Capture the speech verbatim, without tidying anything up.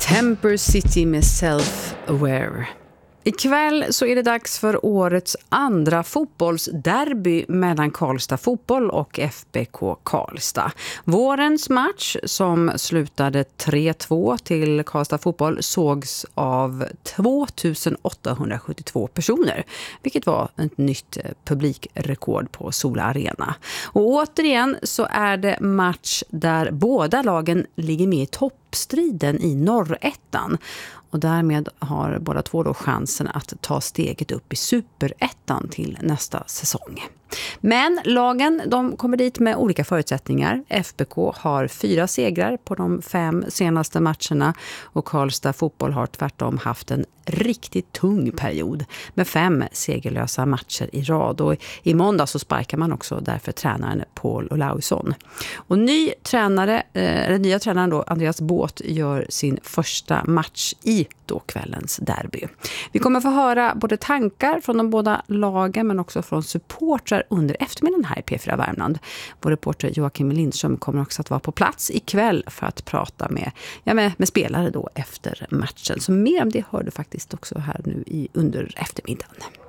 Temper City med Self-Aware. Ikväll så är det dags för årets andra fotbollsderby mellan Karlstad Fotboll och F B K Karlstad. Vårens match som slutade tre två till Karlstad Fotboll sågs av tvåtusen åttahundrasjuttiotvå personer, vilket var ett nytt publikrekord på Sola Arena. Och återigen så är det match där båda lagen ligger med i toppstriden i norrettan. Och därmed har båda två då chansen att ta steget upp i superettan till nästa säsong. Men lagen, de kommer dit med olika förutsättningar. F B K har fyra segrar på de fem senaste matcherna och Karlstad Fotboll har tvärtom haft en riktigt tung period med fem segerlösa matcher i rad. Och i måndag så sparkar man också därför tränaren Paul Olausson. Och ny tränare, eller nya tränaren då, Andreas Båth, gör sin första match i då kvällens derby. Vi kommer få höra både tankar från de båda lagen men också från supportrar under eftermiddagen här i P fyra Värmland. Vår reporter Joakim Lindström kommer också att vara på plats ikväll för att prata med, ja, med, med spelare då efter matchen. Så mer om det hör du faktiskt också här nu i under eftermiddagen.